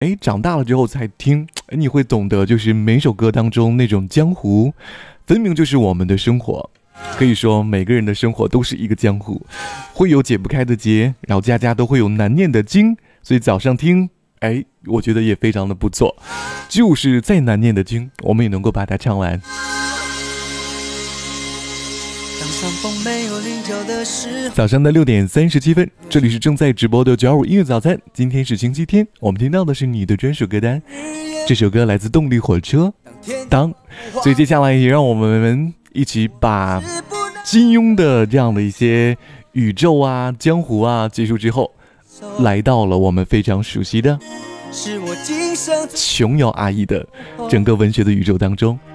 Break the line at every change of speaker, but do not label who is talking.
长大了之后才听，你会懂得，就是每首歌当中那种江湖，分明就是我们的生活。可以说每个人的生活都是一个江湖，会有解不开的结，然后家家都会有难念的经，所以早上听，我觉得也非常的不错。就是再难念的经，我们也能够把它唱完。早上的6点37分，这里是正在直播的925音乐早餐。今天是星期天，我们听到的是你的专属歌单，这首歌来自动力火车当。所以接下来也让我们一起把金庸的这样的一些宇宙啊、江湖啊结束之后，来到了我们非常熟悉的琼瑶阿姨的整个文学的宇宙当中。